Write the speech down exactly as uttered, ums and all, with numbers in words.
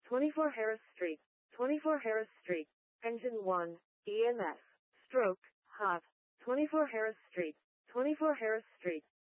twenty-four Harris Street, twenty-four Harris Street, Engine one, E M S, stroke, hot, twenty-four Harris Street, twenty-four Harris Street.